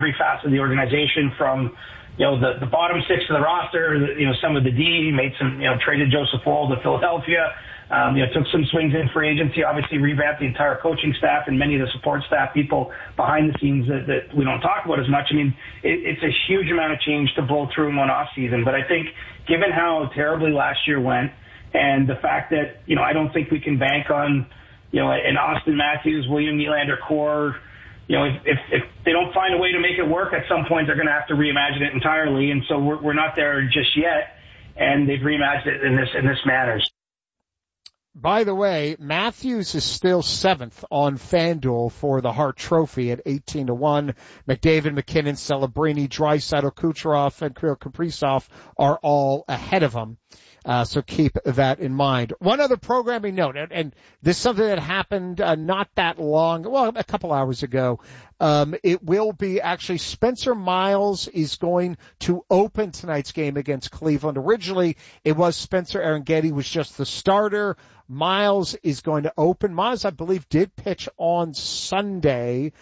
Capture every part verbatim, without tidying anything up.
every facet of the organization, from you know the, the bottom six of the roster, the, you know some of the D, made some you know traded Joseph Woll to Philadelphia, um, you know took some swings in free agency, obviously revamped the entire coaching staff and many of the support staff people behind the scenes that, that we don't talk about as much. I mean, it, it's a huge amount of change to blow through in one off season, but I think given how terribly last year went, and the fact that you know I don't think we can bank on you know an Austin Matthews, William Nylander core. You know, if, if, if they don't find a way to make it work, at some point they're going to have to reimagine it entirely. And so we're, we're not there just yet. And they've reimagined it in this, in this manner. By the way, Matthews is still seventh on FanDuel for the Hart Trophy at eighteen to one. McDavid, McKinnon, Celebrini, Draisaitl, Kucherov, and Kirill Kaprizov are all ahead of him. Uh, so keep that in mind. One other programming note, and, and this is something that happened uh, not that long, well, a couple hours ago. Um, it will be actually Spencer Miles is going to open tonight's game against Cleveland. Originally, it was Spencer Arangetti was just the starter. Miles is going to open. Miles, I believe, did pitch on Sunday.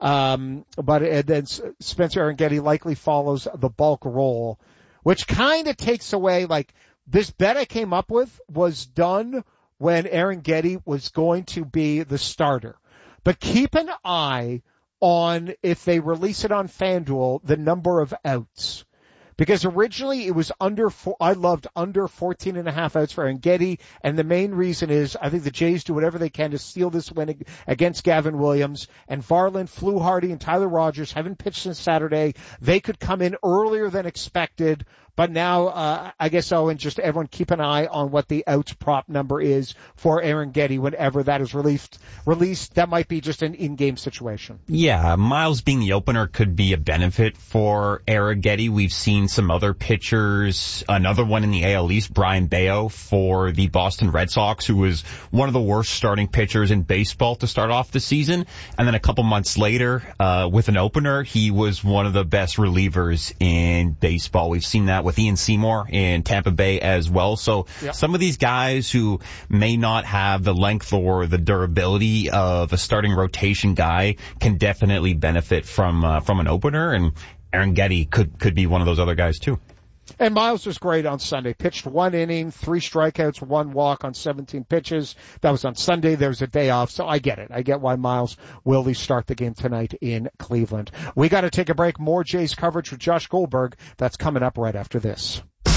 Um, but uh, then Spencer Arangetti likely follows the bulk role, which kind of takes away, like, this bet I came up with was done when Arangetti was going to be the starter. But keep an eye on, if they release it on FanDuel, the number of outs. Because originally it was under, four, I loved under fourteen and a half outs for Arangetti, and the main reason is I think the Jays do whatever they can to steal this win against Gavin Williams, and Varland, Fluharty, and Tyler Rogers haven't pitched since Saturday. They could come in earlier than expected, but now, uh, I guess, Owen, just everyone keep an eye on what the outs prop number is for Arangetti whenever that is released. Released, that might be just an in-game situation. Yeah, Miles being the opener could be a benefit for Arangetti. We've seen some other pitchers, another one in the A L East, Brian Bayo for the Boston Red Sox, who was one of the worst starting pitchers in baseball to start off the season. And then a couple months later, uh, with an opener, he was one of the best relievers in baseball. We've seen that with Ian Seymour in Tampa Bay as well. So yep. Some of these guys who may not have the length or the durability of a starting rotation guy can definitely benefit from uh, from an opener, and Arangetti could could be one of those other guys too. And Miles was great on Sunday. Pitched one inning, three strikeouts, one walk on seventeen pitches. That was on Sunday. There was a day off, so I get it. I get why Miles will start the game tonight in Cleveland. We got to take a break. More Jays coverage with Josh Goldberg. That's coming up right after this.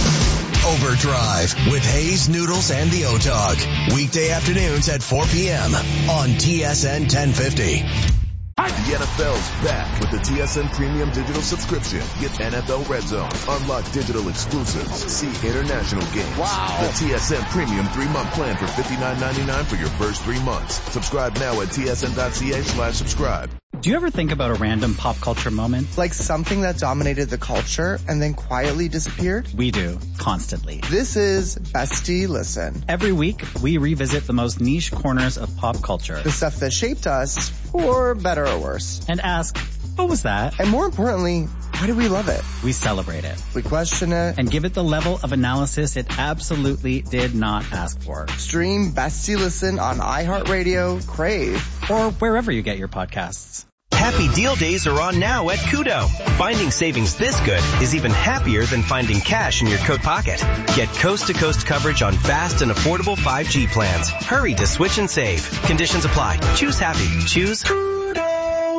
Overdrive with Hayes, Noodles, and the O-Dog. Weekday afternoons at four p.m. on T S N ten fifty. The N F L's back with the T S N Premium Digital Subscription. Get N F L Red Zone, unlock digital exclusives, see international games. Wow. The T S N Premium three-month plan for fifty-nine ninety-nine for your first three months. Subscribe now at tsn.ca slash subscribe. Do you ever think about a random pop culture moment? Like something that dominated the culture and then quietly disappeared? We do, constantly. This is Bestie Listen. Every week, we revisit the most niche corners of pop culture. The stuff that shaped us, for better or worse. And ask, what was that? And more importantly, why do we love it? We celebrate it. We question it. And give it the level of analysis it absolutely did not ask for. Stream Bestie Listen on iHeartRadio, Crave, or wherever you get your podcasts. Happy Deal Days are on now at Kudo. Finding savings this good is even happier than finding cash in your coat pocket. Get coast-to-coast coverage on fast and affordable five G plans. Hurry to switch and save. Conditions apply. Choose happy. Choose Kudo.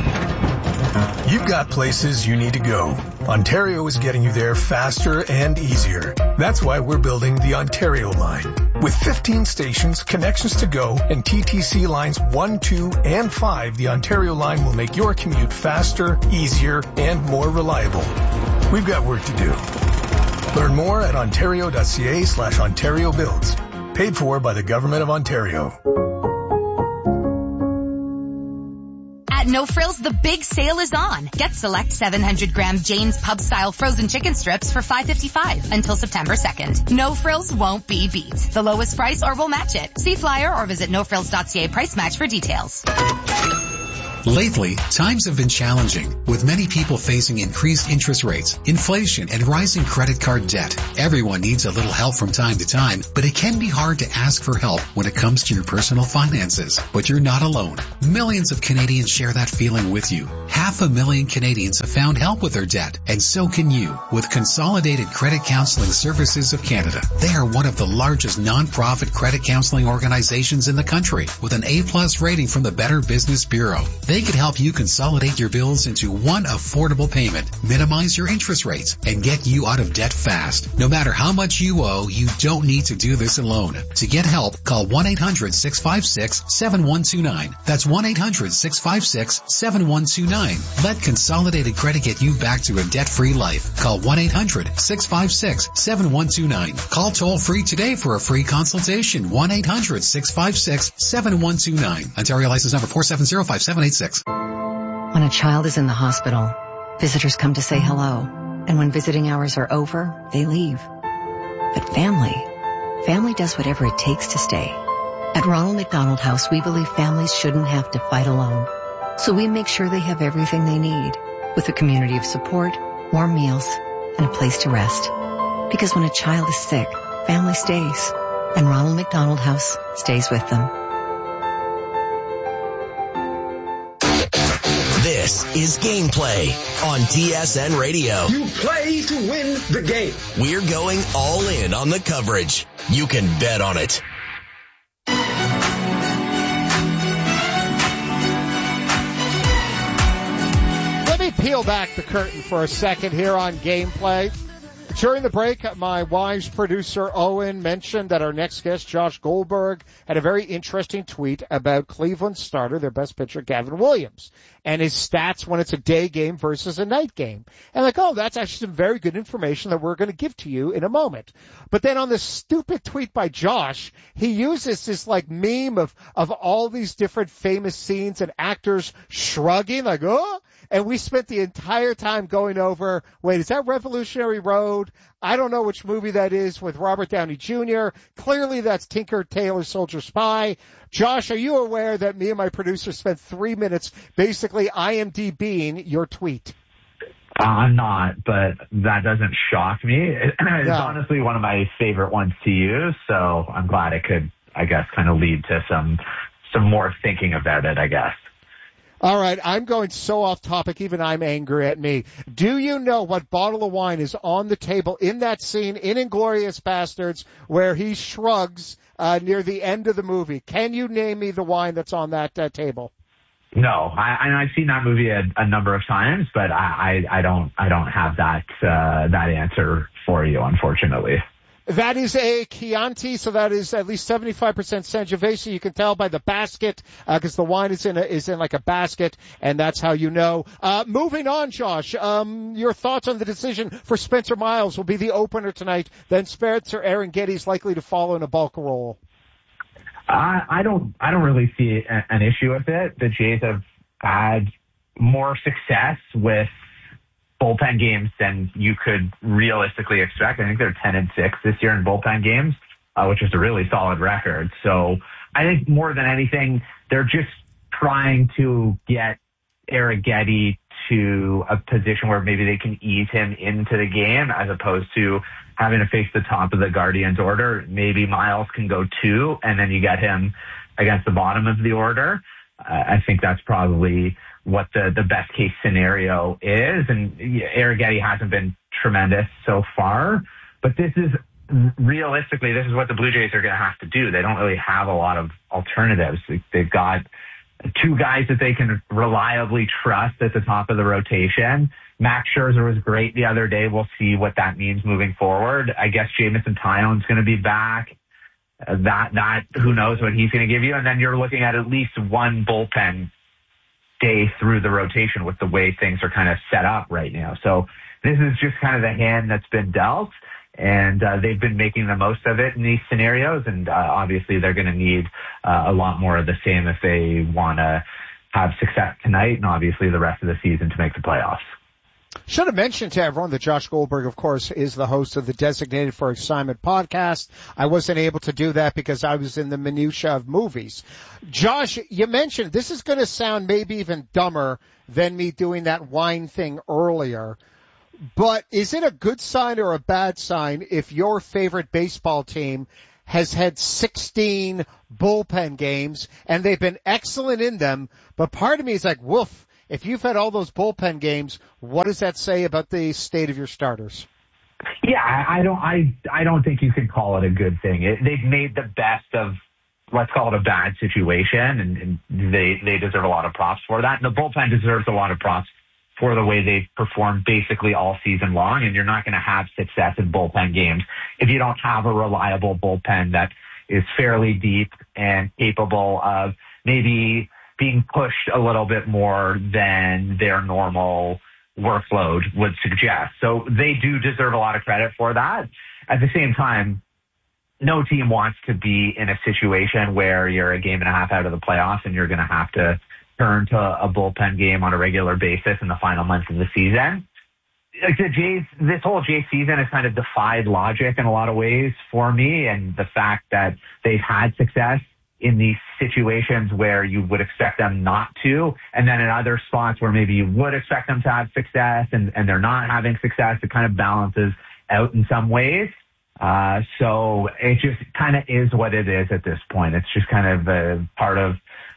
You've got places you need to go. Ontario is getting you there faster and easier. That's why we're building the Ontario line. With fifteen stations, connections to go, and T T C lines one, two, and five, the Ontario line will make your commute faster, easier, and more reliable. We've got work to do. Learn more at ontario.ca slash Ontario builds. Paid for by the Government of Ontario. At No Frills, the big sale is on. Get select seven hundred gram Jane's Pub Style frozen chicken strips for five fifty-five until September second. No Frills won't be beat. The lowest price or we'll match it. See flyer or visit no frills dot c a price match for details. Lately, times have been challenging, with many people facing increased interest rates, inflation, and rising credit card debt. Everyone needs a little help from time to time, but it can be hard to ask for help when it comes to your personal finances. But you're not alone. Millions of Canadians share that feeling with you. Half a million Canadians have found help with their debt, and so can you with Consolidated Credit Counseling Services of Canada. They are one of the largest non-profit credit counseling organizations in the country, with an A-plus rating from the Better Business Bureau. They could help you consolidate your bills into one affordable payment, minimize your interest rates, and get you out of debt fast. No matter how much you owe, you don't need to do this alone. To get help, call one eight hundred six five six seven one two nine. That's one eight hundred six five six seven one two nine. Let Consolidated Credit get you back to a debt-free life. Call one eight hundred six five six seven one two nine. Call toll-free today for a free consultation. one eight hundred six five six seven one two nine. Ontario license number four seven zero five seven eight six. When a child is in the hospital, visitors come to say hello. And when visiting hours are over, they leave. But family, family does whatever it takes to stay. At Ronald McDonald House, we believe families shouldn't have to fight alone. So we make sure they have everything they need, with a community of support, warm meals, and a place to rest. Because when a child is sick, family stays. And Ronald McDonald House stays with them. This is Gameplay on T S N Radio. You play to win the game. We're going all in on the coverage. You can bet on it. Let me peel back the curtain for a second here on Gameplay. During the break, my wife's producer, Owen, mentioned that our next guest, Josh Goldberg, had a very interesting tweet about Cleveland starter, their best pitcher, Gavin Williams, and his stats when it's a day game versus a night game. And like, oh, that's actually some very good information that we're going to give to you in a moment. But then on this stupid tweet by Josh, he uses this like meme of, of all these different famous scenes and actors shrugging, like, oh, and we spent the entire time going over, wait, is that Revolutionary Road? I don't know which movie that is with Robert Downey Junior Clearly that's Tinker Tailor Soldier Spy. Josh, are you aware that me and my producer spent three minutes basically IMDbing your tweet? Uh, I'm not, but that doesn't shock me. It's no. honestly one of my favorite ones to use, so I'm glad it could, I guess, kind of lead to some some more thinking about it, I guess. All right, I'm going so off topic, even I'm angry at me. Do you know what bottle of wine is on the table in that scene in Inglourious Bastards where he shrugs uh, near the end of the movie? Can you name me the wine that's on that uh, table? No, I, and I've seen that movie a, a number of times, but I, I, I don't, I don't have that uh, that answer for you, unfortunately. That is a Chianti, so that is at least seventy-five percent Sangiovese. You can tell by the basket, because uh, the wine is in a, is in like a basket, and that's how you know. Uh, moving on, Josh, um, your thoughts on the decision for Spencer Miles will be the opener tonight. Then Spencer Aaron Getty's likely to follow in a bulk role. I, I don't, I don't really see a, an issue with it. The Jays have had more success with bullpen games than you could realistically expect. I think they're ten and six this year in bullpen games, uh, which is a really solid record. So I think more than anything, they're just trying to get Eric Getty to a position where maybe they can ease him into the game as opposed to having to face the top of the Guardians order. Maybe Miles can go two, and then you get him against the bottom of the order. Uh, I think that's probably what the, the best case scenario is. And yeah, Eric Getty hasn't been tremendous so far, but this is realistically, this is what the Blue Jays are going to have to do. They don't really have a lot of alternatives. They've got two guys that they can reliably trust at the top of the rotation. Max Scherzer was great the other day. We'll see what that means moving forward. I guess Jameson Taillon's going to be back. Uh, that, that, who knows what he's going to give you. And then you're looking at at least one bullpen day through the rotation with the way things are kind of set up right now. So this is just kind of the hand that's been dealt, and uh, they've been making the most of it in these scenarios. And uh, obviously they're going to need uh, a lot more of the same if they want to have success tonight and obviously the rest of the season to make the playoffs. Should have mentioned to everyone that Josh Goldberg, of course, is the host of the Designated for Assignment podcast. I wasn't able to do that because I was in the minutia of movies. Josh, you mentioned this is going to sound maybe even dumber than me doing that wine thing earlier, but is it a good sign or a bad sign if your favorite baseball team has had sixteen bullpen games and they've been excellent in them, but part of me is like, woof. If you've had all those bullpen games, what does that say about the state of your starters? Yeah, I don't, I, I don't think you can call it a good thing. It, they've made the best of, let's call it a bad situation, and, and they, they deserve a lot of props for that. And the bullpen deserves a lot of props for the way they've performed basically all season long. And you're not going to have success in bullpen games if you don't have a reliable bullpen that is fairly deep and capable of maybe being pushed a little bit more than their normal workload would suggest. So they do deserve a lot of credit for that. At the same time, no team wants to be in a situation where you're a game and a half out of the playoffs and you're going to have to turn to a bullpen game on a regular basis in the final months of the season. Like the Jays, this whole Jays season has kind of defied logic in a lot of ways for me, and the fact that they've had success in these situations where you would expect them not to, and then in other spots where maybe you would expect them to have success and, and they're not having success, it kind of balances out in some ways. Uh, so it just kind of is what it is at this point. It's just kind of a part of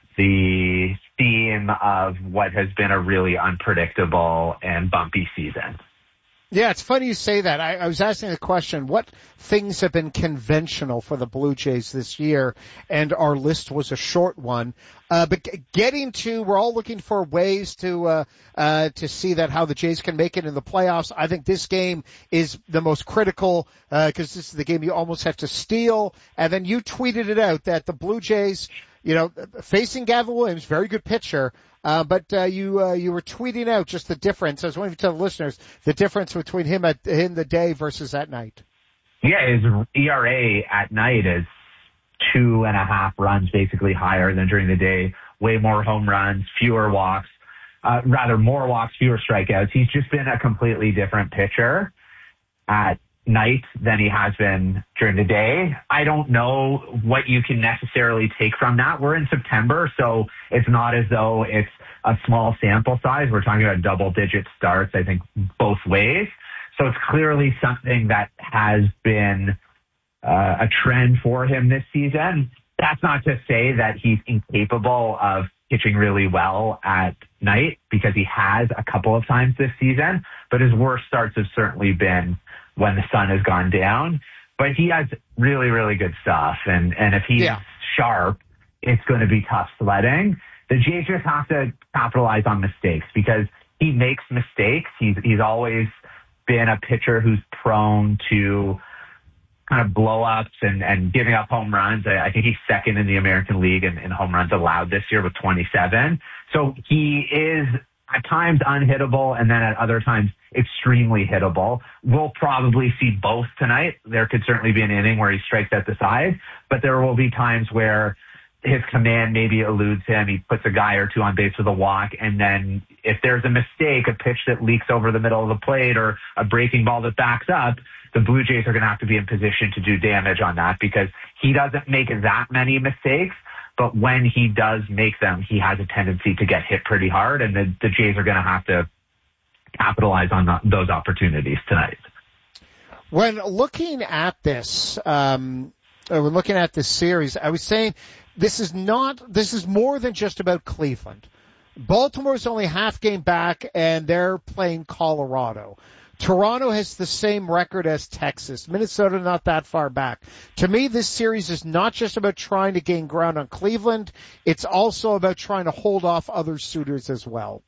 the theme of what has been a really unpredictable and bumpy season. Yeah, it's funny you say that. I, I was asking the question, what things have been conventional for the Blue Jays this year? And our list was a short one. Uh, but getting to, we're all looking for ways to, uh, uh, to see that how the Jays can make it in the playoffs. I think this game is the most critical, uh, cause this is the game you almost have to steal. And then you tweeted it out that the Blue Jays, you know, facing Gavin Williams, very good pitcher, Uh, but, uh, you, uh, you were tweeting out just the difference. I was wanting to tell the listeners the difference between him at, in the day versus at night. Yeah, his E R A at night is two and a half runs basically higher than during the day. Way more home runs, fewer walks, uh, rather more walks, fewer strikeouts. He's just been a completely different pitcher at night than he has been during the day. I don't know what you can necessarily take from that. We're in September, so it's not as though it's a small sample size. We're talking about double digit starts, I think, both ways. So it's clearly something that has been uh, a trend for him this season. That's not to say that he's incapable of pitching really well at night, because he has a couple of times this season, but his worst starts have certainly been when the sun has gone down. But he has really, really good stuff. And, and if he's yeah. sharp, it's going to be tough sledding. The Jays just have to capitalize on mistakes, because he makes mistakes. He's, he's always been a pitcher who's prone to kind of blow-ups and, and giving up home runs. I, I think he's second in the American League in, in home runs allowed this year with twenty-seven. So he is at times unhittable, and then at other times extremely hittable. We'll probably see both tonight. There could certainly be an inning where he strikes at the side, but there will be times where his command maybe eludes him. He puts a guy or two on base with a walk, and then if there's a mistake, a pitch that leaks over the middle of the plate or a breaking ball that backs up, the Blue Jays are going to have to be in position to do damage on that, because he doesn't make that many mistakes. But when he does make them, he has a tendency to get hit pretty hard, and the, the Jays are going to have to capitalize on the, those opportunities tonight. When looking at this, um, when looking at this series, I was saying this is not, this is more than just about Cleveland. Baltimore's only half game back, and they're playing Colorado. Toronto has the same record as Texas. Minnesota not that far back. To me, this series is not just about trying to gain ground on Cleveland. It's also about trying to hold off other suitors as well.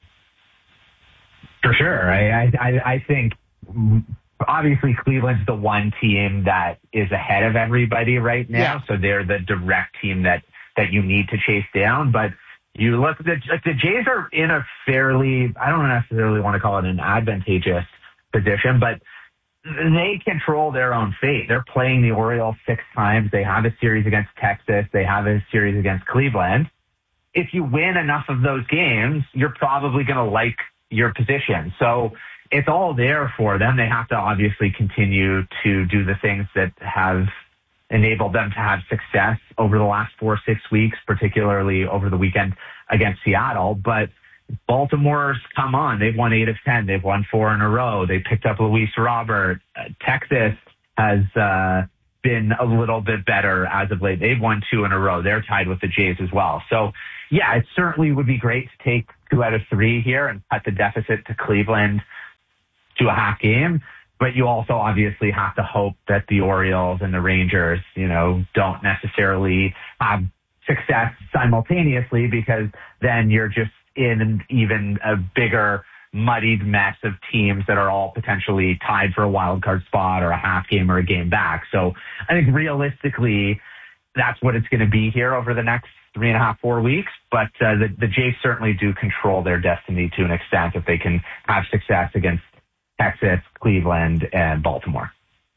For sure. I, I, I think obviously Cleveland's the one team that is ahead of everybody right now. Yeah. So they're the direct team that, that you need to chase down. But you look at the, like the Jays are in a fairly, I don't necessarily want to call it an advantageous position, but they control their own fate. They're playing the Orioles six times. They have a series against Texas. They have a series against Cleveland. If you win enough of those games, you're probably going to like your position. So it's all there for them. They have to obviously continue to do the things that have enabled them to have success over the last four, six weeks, particularly over the weekend against Seattle. But Baltimore's come on. They've won eight of ten. They've won four in a row. They picked up Luis Robert. Uh, Texas has uh, been a little bit better as of late. They've won two in a row. They're tied with the Jays as well. So, yeah, it certainly would be great to take two out of three here and cut the deficit to Cleveland to a half game. But you also obviously have to hope that the Orioles and the Rangers, you know, don't necessarily have success simultaneously, because then you're just in an even a bigger muddied mess of teams that are all potentially tied for a wild card spot or a half game or a game back. So I think realistically, that's what it's going to be here over the next three and a half, four weeks. But uh, the, the Jays certainly do control their destiny to an extent if they can have success against Texas, Cleveland, and Baltimore.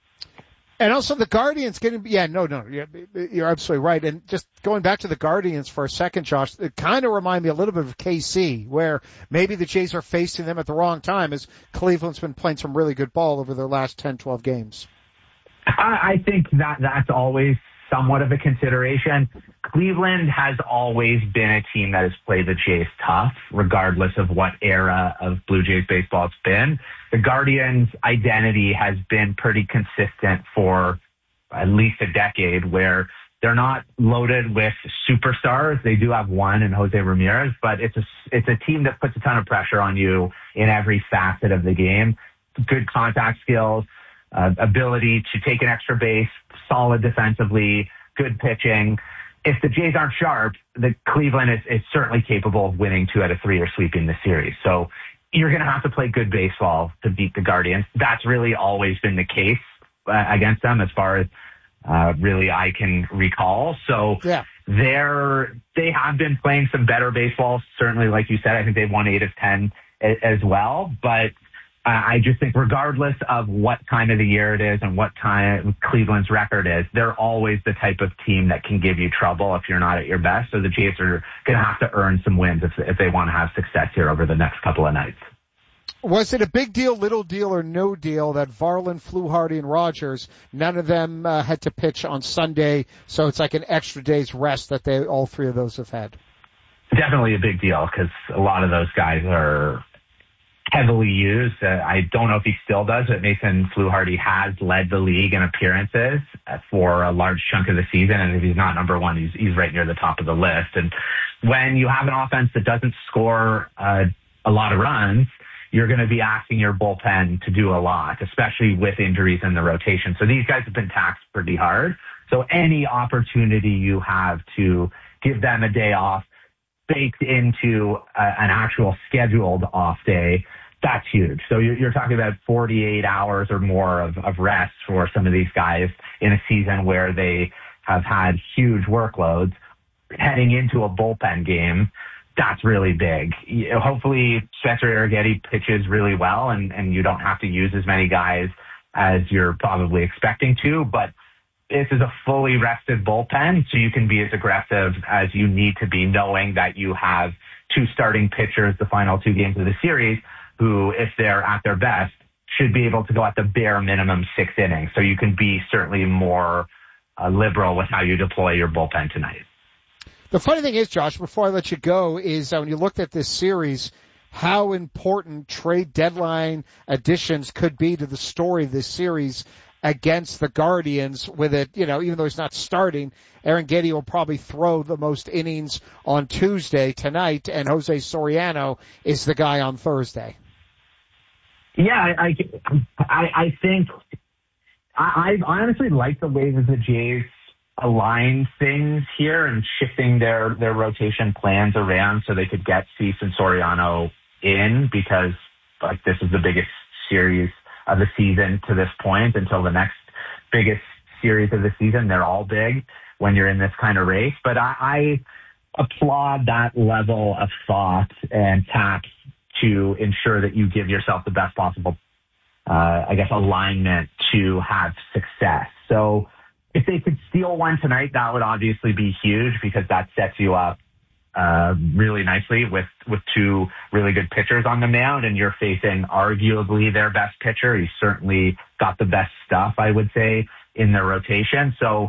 And also the Guardians getting, yeah, no, no, you're absolutely right. And just going back to the Guardians for a second, Josh, it kind of reminded me a little bit of K C, where maybe the Jays are facing them at the wrong time, as Cleveland's been playing some really good ball over their last ten, twelve games. I, I think that that's always somewhat of a consideration. Cleveland has always been a team that has played the Jays tough, regardless of what era of Blue Jays baseball it's been. The Guardians' identity has been pretty consistent for at least a decade, where they're not loaded with superstars. They do have one in Jose Ramirez, but it's a, it's a team that puts a ton of pressure on you in every facet of the game. Good contact skills, uh, ability to take an extra base, solid defensively, good pitching. If the Jays aren't sharp, the Cleveland is, is certainly capable of winning two out of three or sweeping the series. So you're going to have to play good baseball to beat the Guardians. That's really always been the case uh, against them, as far as uh, really I can recall. So yeah. they're, they have been playing some better baseball. Certainly, like you said, I think they've won eight of ten as well. But uh, I just think regardless of what time of the year it is and what time Cleveland's record is, they're always the type of team that can give you trouble if you're not at your best. So the Jays are going to have to earn some wins if, if they want to have success here over the next couple of nights. Was it a big deal, little deal, or no deal that Varland, Fluharty, and Rogers, none of them uh, had to pitch on Sunday, so it's like an extra day's rest that they all three of those have had? Definitely a big deal, because a lot of those guys are heavily used. Uh, I don't know if he still does, but Mason Fluharty has led the league in appearances for a large chunk of the season. And if he's not number one, he's, he's right near the top of the list. And when you have an offense that doesn't score uh, a lot of runs, you're going to be asking your bullpen to do a lot, especially with injuries in the rotation. So these guys have been taxed pretty hard. So any opportunity you have to give them a day off baked into a, an actual scheduled off day, that's huge. So you're, you're talking about forty-eight hours or more of, of rest for some of these guys in a season where they have had huge workloads heading into a bullpen game. That's really big. Hopefully Spencer Arrighetti pitches really well and, and you don't have to use as many guys as you're probably expecting to, but this is a fully rested bullpen, so you can be as aggressive as you need to be, knowing that you have two starting pitchers the final two games of the series who, if they're at their best, should be able to go at the bare minimum six innings. So you can be certainly more uh, liberal with how you deploy your bullpen tonight. The funny thing is, Josh, before I let you go, is uh, when you looked at this series, how important trade deadline additions could be to the story of this series against the Guardians. With it, you know, even though he's not starting, Arrighetti will probably throw the most innings on Tuesday tonight, and Jose Soriano is the guy on Thursday. Yeah, I, I, I think I, I honestly like the way that the Jays align things here and shifting their, their rotation plans around so they could get Cease and Soriano in, because like this is the biggest series of the season to this point until the next biggest series of the season. They're all big when you're in this kind of race, but I, I applaud that level of thought and tact to ensure that you give yourself the best possible, uh, I guess, alignment to have success. So if they could steal one tonight, that would obviously be huge, because that sets you up uh, really nicely with, with two really good pitchers on the mound, and you're facing arguably their best pitcher. He's certainly got the best stuff, I would say, in their rotation. So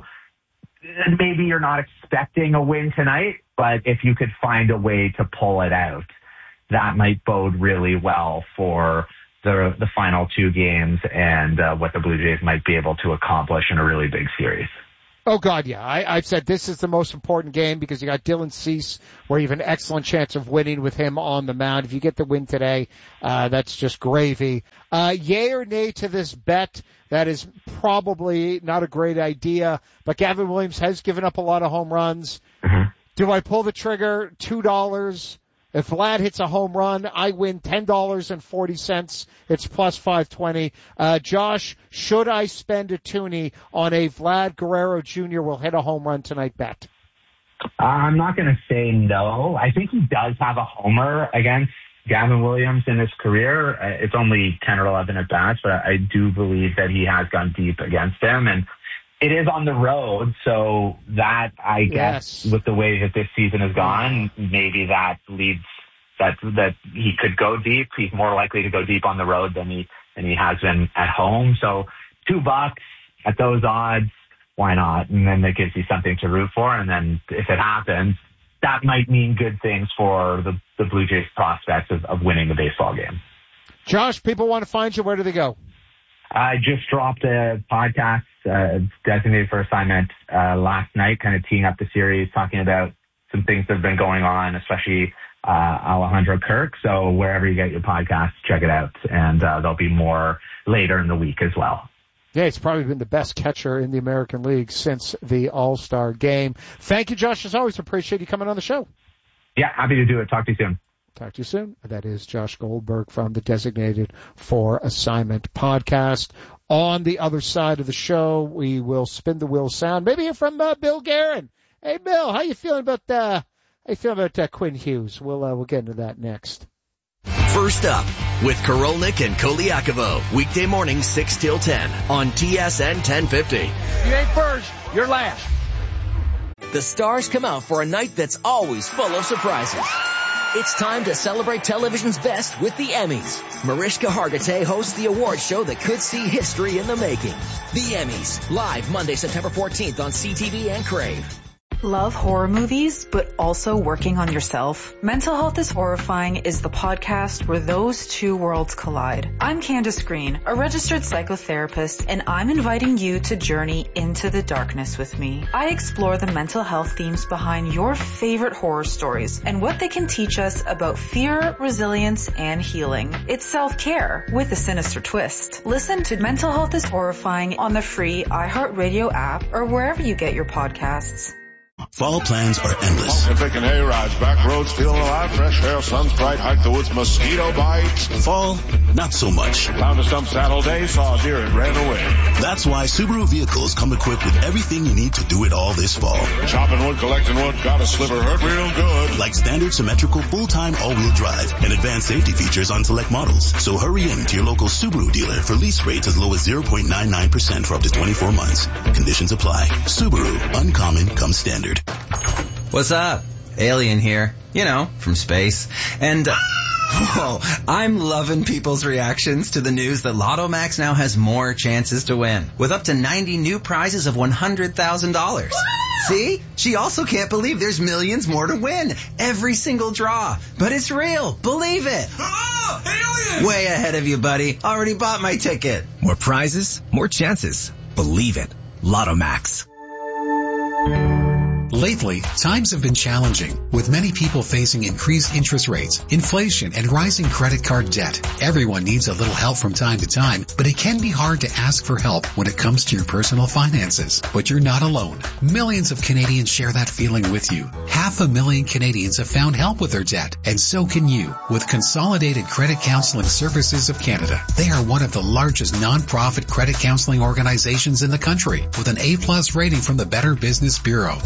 maybe you're not expecting a win tonight, but if you could find a way to pull it out, that might bode really well for the the final two games and uh, what the Blue Jays might be able to accomplish in a really big series. Oh, God, yeah. I, I've said this is the most important game because you got Dylan Cease, where you have an excellent chance of winning with him on the mound. If you get the win today, uh, that's just gravy. Uh, yay or nay to this bet? That is probably not a great idea, but Gavin Williams has given up a lot of home runs. Mm-hmm. Do I pull the trigger? two dollars. If Vlad hits a home run, I win ten dollars and forty cents. It's plus five twenty. Uh, Josh, should I spend a toonie on a Vlad Guerrero Junior will hit a home run tonight bet? Uh, I'm not going to say no. I think he does have a homer against Gavin Williams in his career. Uh, it's only ten or eleven at bats, but I do believe that he has gone deep against him. And it is on the road, so that, I guess, yes. with the way that this season has gone, maybe that leads that that he could go deep. He's more likely to go deep on the road than he than he has been at home. So two bucks at those odds, why not? And then that gives you something to root for. And then if it happens, that might mean good things for the, the Blue Jays' prospects of, of winning the baseball game. Josh, people want to find you. Where do they go? I just dropped a podcast uh, designated for assignment uh, last night, kind of teeing up the series, talking about some things that have been going on, especially uh, Alejandro Kirk. So wherever you get your podcasts, check it out. And uh, there'll be more later in the week as well. Yeah, he's probably been the best catcher in the American League since the All-Star game. Thank you, Josh. As always, appreciate you coming on the show. Yeah, happy to do it. Talk to you soon. Talk to you soon. That is Josh Goldberg from the Designated for Assignment podcast. On the other side of the show, we will spin the wheel sound. Maybe hear from uh, Bill Guerin. Hey, Bill, how you feeling about uh, how you feeling about uh, Quinn Hughes? We'll uh, we'll get into that next. First up with Karolnik and Koliakovo, weekday mornings six till ten on T S N ten fifty. You ain't first, you're last. The stars come out for a night that's always full of surprises. It's time to celebrate television's best with the Emmys. Mariska Hargitay hosts the award show that could see history in the making. The Emmys, live Monday, September fourteenth on C T V and Crave. Love horror movies, but also working on yourself? Mental Health is Horrifying is the podcast where those two worlds collide. I'm Candace Green, a registered psychotherapist, and I'm inviting you to journey into the darkness with me. I explore the mental health themes behind your favorite horror stories and what they can teach us about fear, resilience, and healing. It's self-care with a sinister twist. Listen to Mental Health is Horrifying on the free iHeartRadio app or wherever you get your podcasts. Fall plans are endless. Taking hay rides, back roads, feeling alive, fresh air, sun's bright, hike the woods, mosquito bites. Fall, not so much. Found a stump Saturday, saw a deer and ran away. That's why Subaru vehicles come equipped with everything you need to do it all this fall. Chopping wood, collecting wood, got a sliver, hurt real good. Like standard symmetrical full-time all-wheel drive and advanced safety features on select models. So hurry in to your local Subaru dealer for lease rates as low as zero point nine nine percent for up to twenty-four months. Conditions apply. Subaru, uncommon comes standard. What's up? Alien here. You know, from space. And, uh, whoa, I'm loving people's reactions to the news that Lotto Max now has more chances to win, with up to ninety new prizes of one hundred thousand dollars. See? She also can't believe there's millions more to win. Every single draw. But it's real. Believe it. Oh, alien! Way ahead of you, buddy. Already bought my ticket. More prizes, more chances. Believe it. Lotto Max. Lately, times have been challenging, with many people facing increased interest rates, inflation, and rising credit card debt. Everyone needs a little help from time to time, but it can be hard to ask for help when it comes to your personal finances. But you're not alone. Millions of Canadians share that feeling with you. Half a million Canadians have found help with their debt, and so can you, with Consolidated Credit Counseling Services of Canada. They are one of the largest non-profit credit counseling organizations in the country, with an A plus rating from the Better Business Bureau. They could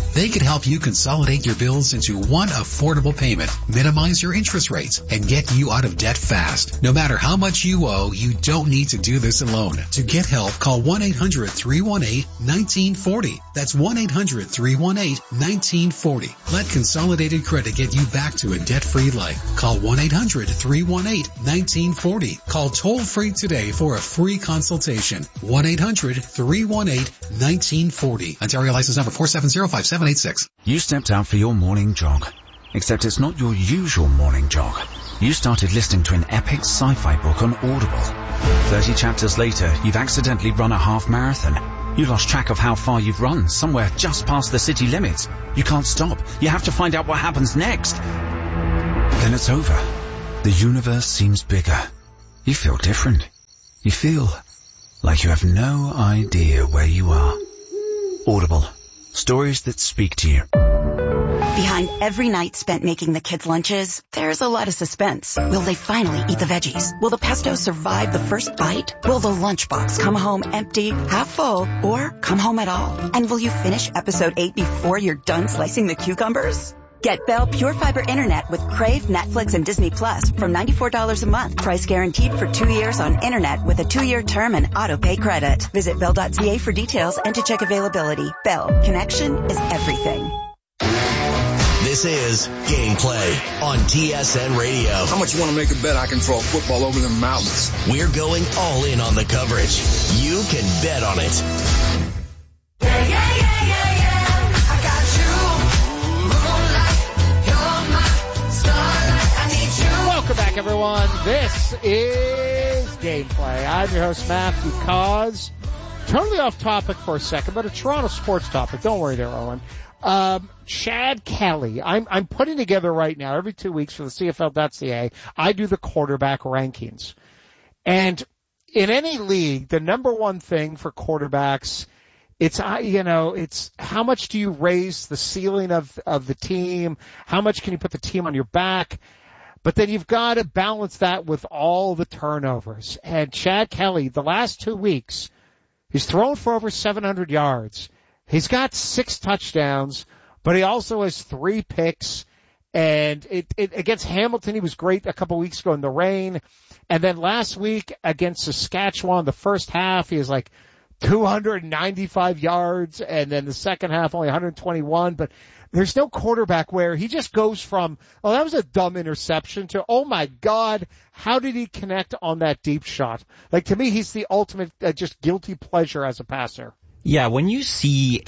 help you consolidate your bills into one affordable payment, minimize your interest rates, and get you out of debt fast. No matter how much you owe, you don't need to do this alone. To get help, call one eight hundred three one eight one nine four zero. That's one eight hundred three one eight one nine four zero. Let Consolidated Credit get you back to a debt-free life. Call one eight hundred three one eight one nine four zero. Call toll-free today for a free consultation. one eight hundred three one eight one nine four zero. Ontario license number four seven zero five seven eight six. You stepped out for your morning jog. Except it's not your usual morning jog. You started listening to an epic sci-fi book on Audible. Thirty chapters later, you've accidentally run a half marathon. You lost track of how far you've run, somewhere just past the city limits. You can't stop. You have to find out what happens next. Then it's over. The universe seems bigger. You feel different. You feel like you have no idea where you are. Audible. Stories that speak to you. Behind every night spent making the kids' lunches, there's a lot of suspense. Will they finally eat the veggies? Will the pesto survive the first bite? Will the lunchbox come home empty, half full, or come home at all? And will you finish episode eight before you're done slicing the cucumbers? Get Bell Pure Fiber Internet with Crave, Netflix, and Disney Plus from ninety-four dollars a month. Price guaranteed for two years on Internet with a two-year term and auto-pay credit. Visit bell dot c a for details and to check availability. Bell. Connection is everything. This is Gameplay on T S N Radio. How much you want to make a bet I can throw a football over the mountains? We're going all in on the coverage. You can bet on it. Yeah, yeah, yeah, yeah, yeah. I got you. Moonlight, you're my starlight. I need you. Welcome back, everyone. This is Gameplay. I'm your host, Matthew Cause. Totally off topic for a second, but a Toronto sports topic. Don't worry there, Owen. Um, Chad Kelly. I'm, I'm putting together right now, every two weeks for the C F L dot C A, I do the quarterback rankings. And in any league, the number one thing for quarterbacks, it's, you know, it's how much do you raise the ceiling of, of the team? How much can you put the team on your back? But then you've got to balance that with all the turnovers. And Chad Kelly, the last two weeks, he's thrown for over seven hundred yards. He's got six touchdowns, but he also has three picks. And it, it against Hamilton, he was great a couple weeks ago in the rain. And then last week against Saskatchewan, the first half, he was like two hundred ninety-five yards. And then the second half, only one hundred twenty-one. But there's no quarterback where he just goes from, oh, that was a dumb interception to, oh my God, how did he connect on that deep shot? Like, to me, he's the ultimate uh, just guilty pleasure as a passer. Yeah, when you see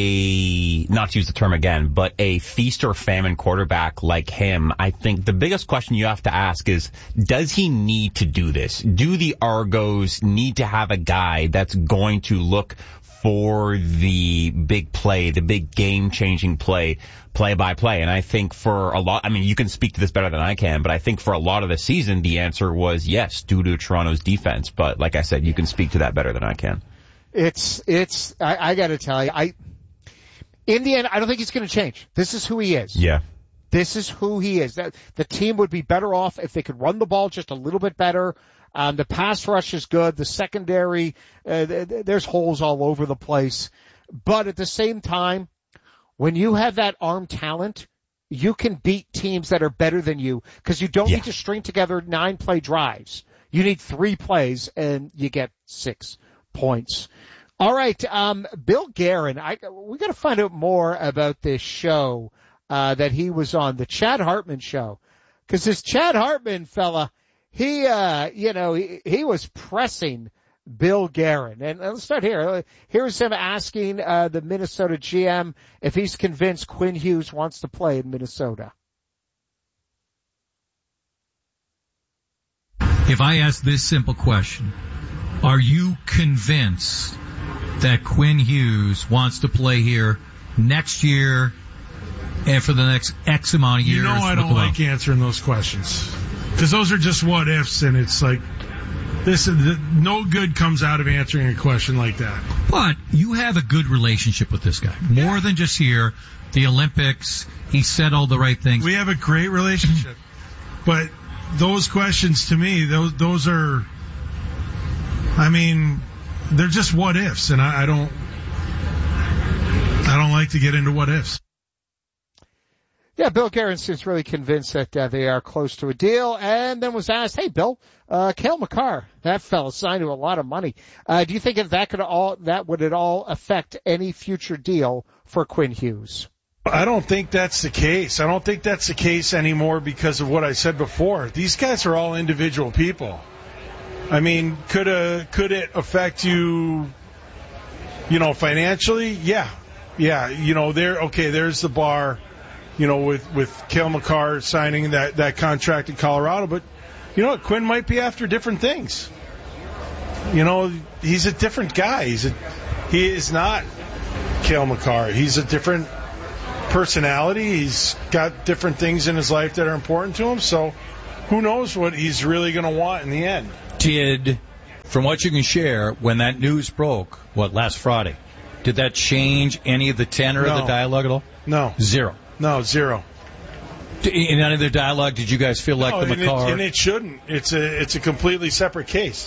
a, not to use the term again, but a feast or famine quarterback like him, I think the biggest question you have to ask is, does he need to do this? Do the Argos need to have a guy that's going to look for the big play, the big game-changing play, play-by-play? And I think for a lot, I mean, you can speak to this better than I can, but I think for a lot of the season, the answer was yes, due to Toronto's defense. But like I said, you can speak to that better than I can. It's, it's, I, I gotta tell you, I, in the end, I don't think he's gonna change. This is who he is. Yeah. This is who he is. That, the team would be better off if they could run the ball just a little bit better. Um, the pass rush is good. The secondary, uh, th- th- there's holes all over the place. But at the same time, when you have that arm talent, you can beat teams that are better than you because you don't yeah. need to string together nine play drives. You need three plays and you get six points. All right, um, Bill Guerin, I, we got to find out more about this show uh, that he was on, the Chad Hartman show, because this Chad Hartman fella, he, uh, you know, he, he was pressing Bill Guerin, and let's start here. Here's him asking uh, the Minnesota G M if he's convinced Quinn Hughes wants to play in Minnesota. If I ask this simple question, are you convinced that Quinn Hughes wants to play here next year and for the next X amount of years? You know I don't like answering those questions because those are just what ifs, and it's like this. No good comes out of answering a question like that. But you have a good relationship with this guy, more than just here. The Olympics, he said all the right things. We have a great relationship, but those questions to me, those those are. I mean, they're just what ifs, and I, I don't, I don't like to get into what ifs. Yeah, Bill Guerin seems really convinced that uh, they are close to a deal, and then was asked, hey, Bill, uh, Cale Makar, that fella signed to a lot of money. Uh, do you think if that could all, that would at all affect any future deal for Quinn Hughes? I don't think that's the case. I don't think that's the case anymore because of what I said before. These guys are all individual people. I mean, could a, could it affect you, you know, financially? Yeah. Yeah. You know, there, okay, there's the bar. You know, with, with Cale Makar signing that, that contract in Colorado. But, you know what, Quinn might be after different things. You know, he's a different guy. He's a, he is not Cale Makar. He's a different personality. He's got different things in his life that are important to him. So who knows what he's really going to want in the end. Did, from what you can share, when that news broke, what, last Friday, did that change any of the tenor No. of the dialogue at all? No. Zero. No, zero. In any of their dialogue, did you guys feel like no, the and Makar? it, and it shouldn't. It's a it's a completely separate case.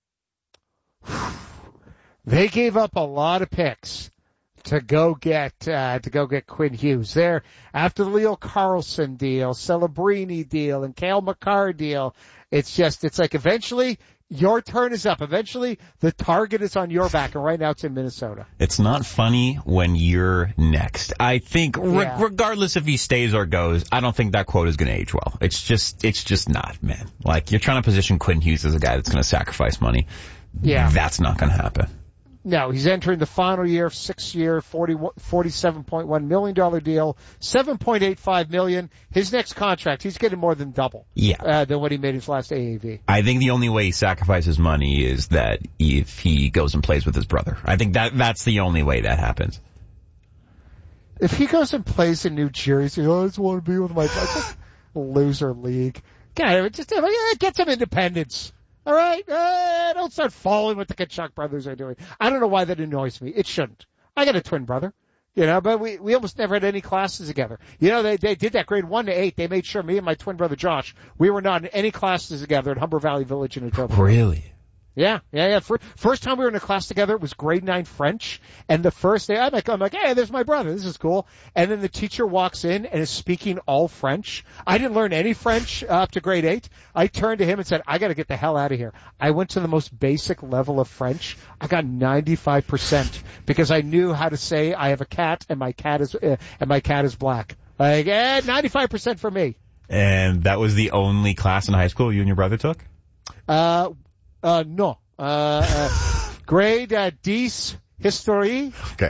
They gave up a lot of picks to go get uh, to go get Quinn Hughes. There, after the Leo Carlson deal, Celebrini deal, and Cale Makar deal, it's just it's like eventually your turn is up. Eventually, the target is on your back, and right now it's in Minnesota. It's not funny when you're next. I think, re- Yeah. regardless if he stays or goes, I don't think that quote is going to age well. It's just, it's just not, man. Like, you're trying to position Quinn Hughes as a guy that's going to sacrifice money. Yeah. That's not going to happen. No, he's entering the final year, six-year, forty-seven point one million dollars deal, seven point eight five million dollars. His next contract, he's getting more than double Yeah. uh, than what he made his last A A V. I think the only way he sacrifices money is that if he goes and plays with his brother. I think that that's the only way that happens. If he goes and plays in New Jersey, oh, I just want to be with my brother. Loser league. God, just uh, get some independence. All right? Uh, don't start following what the Kachuk brothers are doing. I don't know why that annoys me. It shouldn't. I got a twin brother. You know, but we, we almost never had any classes together. You know, they, they did that grade one to eight. They made sure me and my twin brother Josh, we were not in any classes together at Humber Valley Village in Etobicoke. Really? Yeah, yeah, yeah. For, first time we were in a class together, it was grade nine French. And the first day, I'm like, I'm like, hey, there's my brother. This is cool. And then the teacher walks in and is speaking all French. I didn't learn any French uh, up to grade eight. I turned to him and said, I got to get the hell out of here. I went to the most basic level of French. I got ninety-five percent because I knew how to say I have a cat and my cat is uh, and my cat is black. Like, eh, ninety-five percent for me. And that was the only class in high school you and your brother took? Uh, uh, no. Uh, uh grade, uh, dix, history. Okay.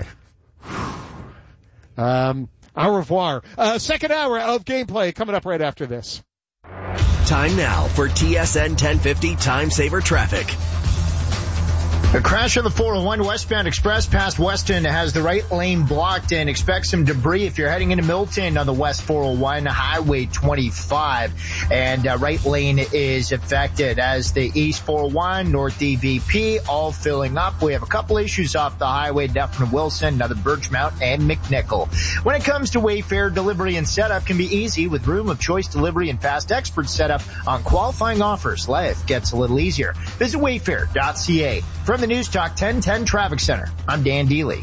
Um, au revoir. Uh, second hour of gameplay coming up right after this. Time now for T S N ten fifty Time Saver Traffic. A crash on the four oh one westbound express past Weston has the right lane blocked and expect some debris if you're heading into Milton on the west four oh one Highway twenty-five. And uh, right lane is affected as the east four oh one, north D V P all filling up. We have a couple issues off the highway, Dufferin Wilson, another Birchmount and McNichol. When it comes to Wayfair, delivery and setup can be easy with room of choice delivery and fast expert setup on qualifying offers. Life gets a little easier. Visit wayfair dot c a. From the News Talk ten ten Traffic Center, I'm Dan Deely.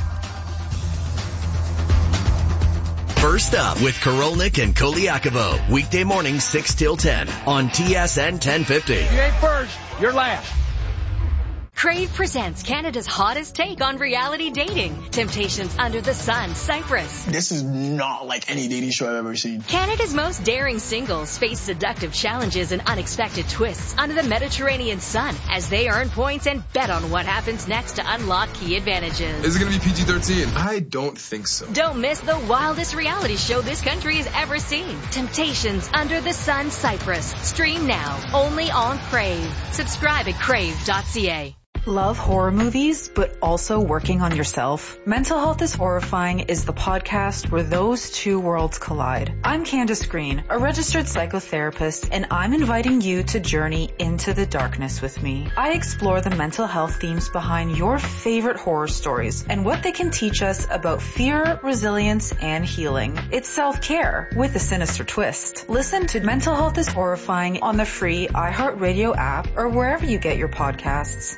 First up with Korolnik and Koliakovo. Weekday mornings six till ten on T S N ten fifty. If you ain't first, you're last. Crave presents Canada's hottest take on reality dating. Temptations Under the Sun, Cyprus. This is not like any dating show I've ever seen. Canada's most daring singles face seductive challenges and unexpected twists under the Mediterranean sun as they earn points and bet on what happens next to unlock key advantages. Is it going to be P G thirteen? I don't think so. Don't miss the wildest reality show this country has ever seen. Temptations Under the Sun, Cyprus. Stream now, only on Crave. Subscribe at crave dot c a. Love horror movies, but also working on yourself? Mental Health is Horrifying is the podcast where those two worlds collide. I'm Candace Green, a registered psychotherapist, and I'm inviting you to journey into the darkness with me. I explore the mental health themes behind your favorite horror stories and what they can teach us about fear, resilience, and healing. It's self-care with a sinister twist. Listen to Mental Health is Horrifying on the free iHeartRadio app or wherever you get your podcasts.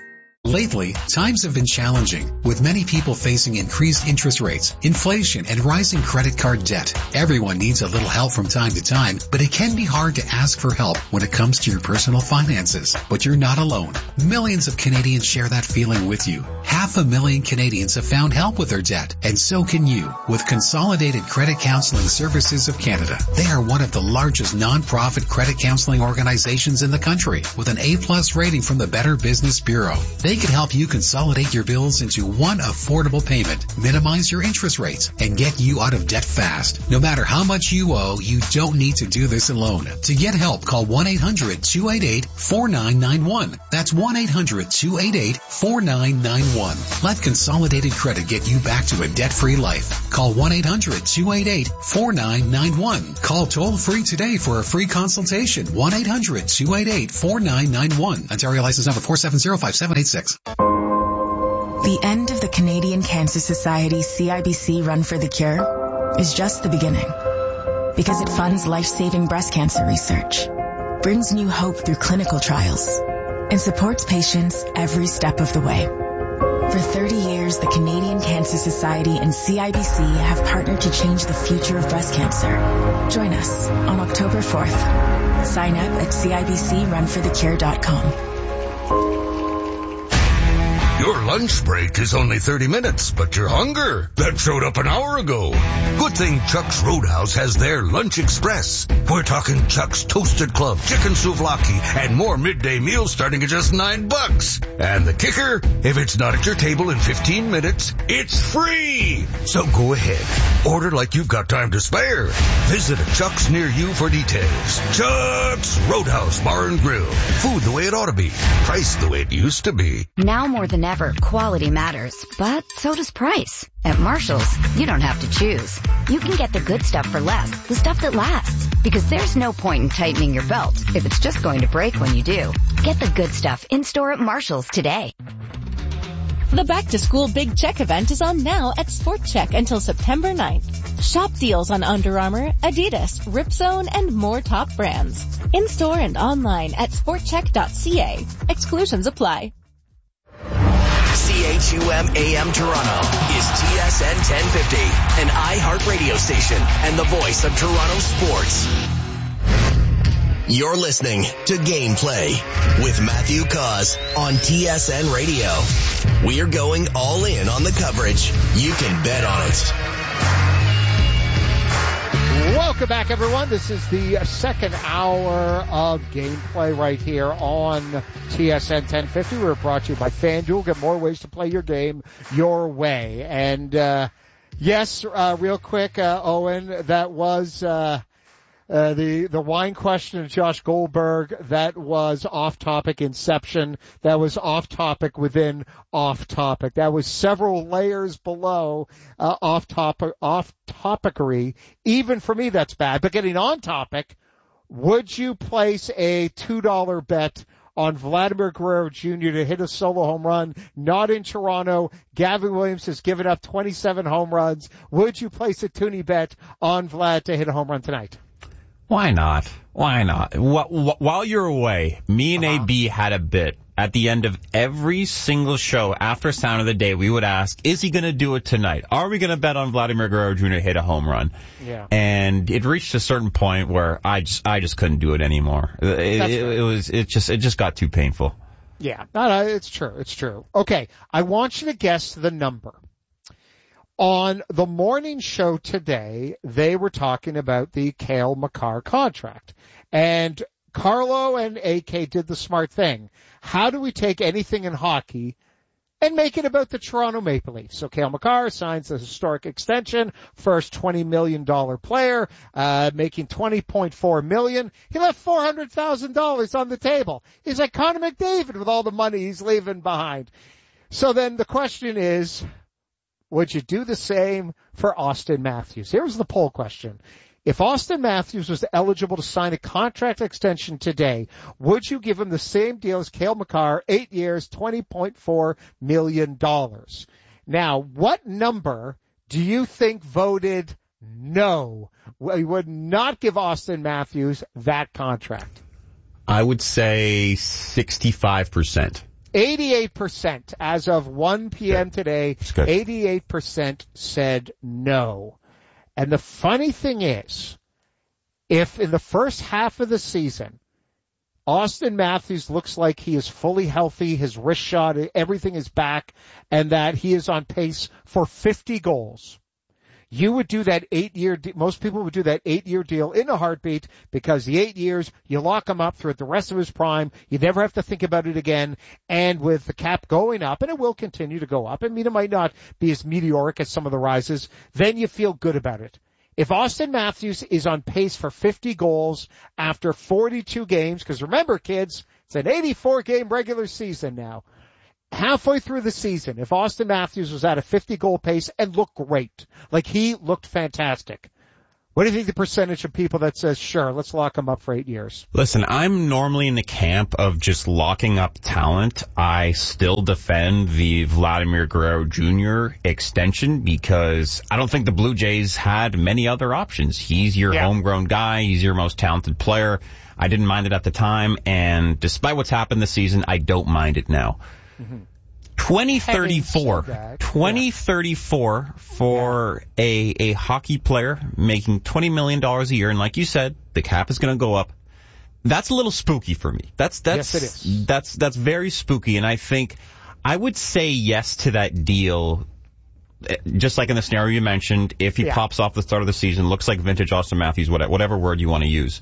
Lately, times have been challenging, with many people facing increased interest rates, inflation, and rising credit card debt. Everyone needs a little help from time to time, but it can be hard to ask for help when it comes to your personal finances. But you're not alone. Millions of Canadians share that feeling with you. Half a million Canadians have found help with their debt, and so can you, with Consolidated Credit Counseling Services of Canada. They are one of the largest non-profit credit counseling organizations in the country, with an A-plus rating from the Better Business Bureau. They can help you consolidate your bills into one affordable payment, minimize your interest rates, and get you out of debt fast. No matter how much you owe, you don't need to do this alone. To get help, call one eight hundred two eight eight four nine nine one. That's one eight hundred two eight eight four nine nine one. Let Consolidated Credit get you back to a debt-free life. Call one eight hundred two eight eight four nine nine one. Call toll-free today for a free consultation. one eight hundred two eight eight four nine nine one. Ontario license number four seven zero five seven eight six. The end of the Canadian Cancer Society C I B C Run for the Cure is just the beginning, because it funds life-saving breast cancer research, brings new hope through clinical trials, and supports patients every step of the way. For thirty years, the Canadian Cancer Society and C I B C have partnered to change the future of breast cancer. Join us on October fourth. Sign up at C I B C run for the cure dot com. Your lunch break is only thirty minutes, but your hunger, that showed up an hour ago. Good thing Chuck's Roadhouse has their Lunch Express. We're talking Chuck's Toasted Club, chicken souvlaki, and more midday meals starting at just nine bucks. And the kicker, if it's not at your table in fifteen minutes, it's free. So go ahead, order like you've got time to spare. Visit a Chuck's near you for details. Chuck's Roadhouse Bar and Grill. Food the way it ought to be. Price the way it used to be. Now more than ever, quality matters, but so does price. At Marshall's, you don't have to choose. You can get the good stuff for less, the stuff that lasts. Because there's no point in tightening your belt if it's just going to break when you do. Get the good stuff in-store at Marshall's today. The back-to-school Big Check event is on now at Sport Check until September ninth. Shop deals on Under Armour, Adidas, Ripzone, and more top brands. In-store and online at sport check dot c a. Exclusions apply. C H U M A M Toronto is T S N ten fifty, an iHeartRadio station and the voice of Toronto sports. You're listening to Gameplay with Matthew Cause on T S N Radio. We're going all in on the coverage. You can bet on it. Welcome back, everyone. This is the second hour of Gameplay right here on T S N ten fifty. We're brought to you by FanDuel. Get more ways to play your game your way. And, uh, yes, uh, real quick, uh, Owen, that was, uh, Uh, the, the wine question of Josh Goldberg, that was off topic inception. That was off topic within off topic. That was several layers below, uh, off topic, off topicery. Even for me, that's bad. But getting on topic, would you place a two dollar bet on Vladimir Guerrero Junior to hit a solo home run? Not in Toronto. Gavin Williams has given up twenty-seven home runs. Would you place a toonie bet on Vlad to hit a home run tonight? Why not? Why not? While you're away, me and uh-huh. A B had a bit. At the end of every single show after Sound of the Day, we would ask, is he going to do it tonight? Are we going to bet on Vladimir Guerrero Junior to hit a home run? Yeah. And it reached a certain point where I just, I just couldn't do it anymore. It, it, right. it was, it just, it just got too painful. Yeah. No, no, it's true. It's true. Okay. I want you to guess the number. On the morning show today, they were talking about the Cale Makar contract. And Carlo and A K did the smart thing. How do we take anything in hockey and make it about the Toronto Maple Leafs? So Cale Makar signs a historic extension, first twenty million dollars player, uh, making twenty point four million dollars. He left four hundred thousand dollars on the table. He's like Connor McDavid with all the money he's leaving behind. So then the question is, would you do the same for Austin Matthews? Here's the poll question. If Austin Matthews was eligible to sign a contract extension today, would you give him the same deal as Cale Makar, eight years, twenty point four million dollars? Now, what number do you think voted no? We would not give Austin Matthews that contract. I would say sixty-five percent. eighty-eight percent as of one p.m. today, eighty-eight percent said no. And the funny thing is, if in the first half of the season, Austin Matthews looks like he is fully healthy, his wrist shot, everything is back, and that he is on pace for fifty goals, you would do that eight-year, de- most people would do that eight-year deal in a heartbeat, because the eight years, you lock him up throughout the rest of his prime, you never have to think about it again, and with the cap going up, and it will continue to go up, I mean, it might not be as meteoric as some of the rises, then you feel good about it. If Austin Matthews is on pace for fifty goals after forty-two games, because remember, kids, it's an eighty-four game regular season now. Halfway through the season, if Austin Matthews was at a fifty goal pace and looked great, like he looked fantastic, what do you think the percentage of people that says, sure, let's lock him up for eight years? Listen, I'm normally in the camp of just locking up talent. I still defend the Vladimir Guerrero Junior extension because I don't think the Blue Jays had many other options. He's your yeah. homegrown guy. He's your most talented player. I didn't mind it at the time, and despite what's happened this season, I don't mind it now. Mm-hmm. twenty thirty-four twenty thirty-four for yeah. a a hockey player making twenty million dollars a year, and like you said, the cap is going to go up. That's a little spooky for me. That's that's yes, it is. that's that's very spooky, and I think I would say yes to that deal. Just like in the scenario you mentioned, if he yeah. pops off the start of the season, looks like vintage Austin Matthews, whatever word you want to use.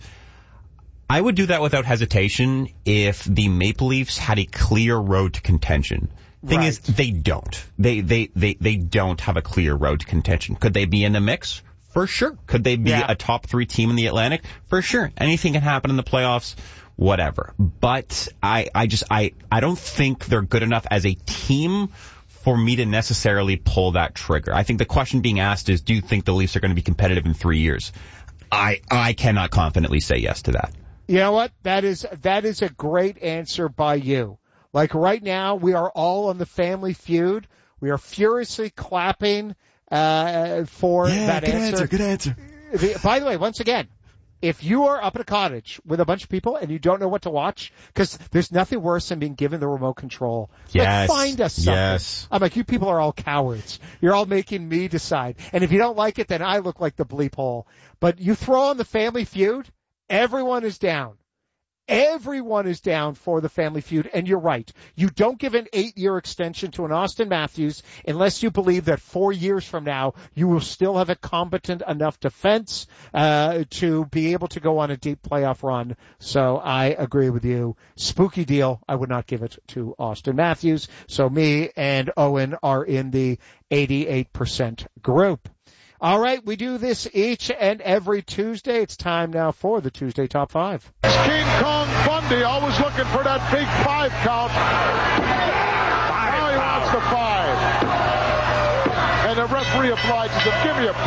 I would do that without hesitation if the Maple Leafs had a clear road to contention. Thing right. is, they don't. They, they, they, they don't have a clear road to contention. Could they be in the mix? For sure. Could they be yeah. a top three team in the Atlantic? For sure. Anything can happen in the playoffs, whatever. But I, I just, I, I don't think they're good enough as a team for me to necessarily pull that trigger. I think the question being asked is, do you think the Leafs are going to be competitive in three years? I, I cannot confidently say yes to that. You know what? That is, that is a great answer by you. Like right now, we are all on the Family Feud. We are furiously clapping, uh, for yeah, that good answer. answer. Good answer. The, by the way, once again, if you are up at a cottage with a bunch of people and you don't know what to watch, because there's nothing worse than being given the remote control. Yes. Like, find us something. Yes. I'm like, you people are all cowards. You're all making me decide. And if you don't like it, then I look like the bleep hole. But you throw on the Family Feud, everyone is down. Everyone is down for the Family Feud, and you're right. You don't give an eight-year extension to an Austin Matthews unless you believe that four years from now you will still have a competent enough defense uh, to be able to go on a deep playoff run. So I agree with you. Spooky deal. I would not give it to Austin Matthews. So me and Owen are in the eighty-eight percent group. All right, we do this each and every Tuesday. It's time now for the Tuesday Top five. King Kong Bundy always looking for that big five count. Five now he wants the five. And the referee obliges him. Give me a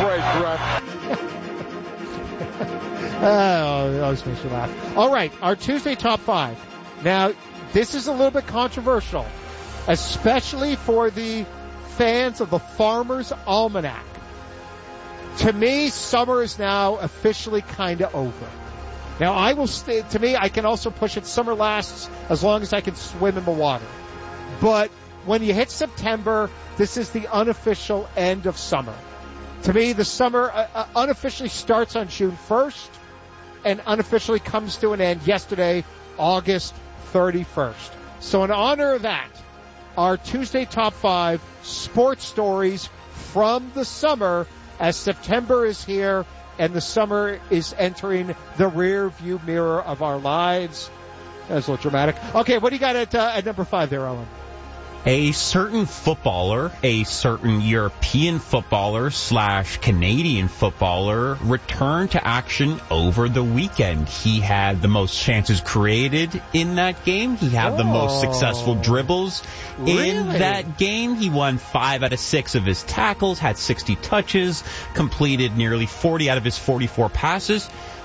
break, Brett. Oh, that always makes you laugh. All right, our Tuesday Top five. Now, this is a little bit controversial, especially for the fans of the Farmer's Almanac. To me, summer is now officially kind of over. Now, I will stay, to me, I can also push it. Summer lasts as long as I can swim in the water. But when you hit September, this is the unofficial end of summer. To me, the summer uh, uh, unofficially starts on June first and unofficially comes to an end yesterday, August thirty-first. So in honor of that, our Tuesday Top five sports stories from the summer, as September is here and the summer is entering the rear view mirror of our lives. That's a little dramatic. Okay, what do you got at, uh, at number five there, Owen? A certain footballer, a certain European footballer slash Canadian footballer returned to action over the weekend. He had the most chances created in that game. He had oh. the most successful dribbles really? in that game. He won five out of six of his tackles, had sixty touches, completed nearly forty out of his forty-four passes.